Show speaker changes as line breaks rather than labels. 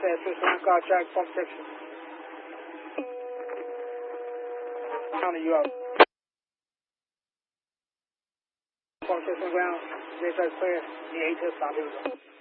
said, switch around, car track, pump section. Counter you out. Pump section ground, J-track clear, the 8 to stop, here we go.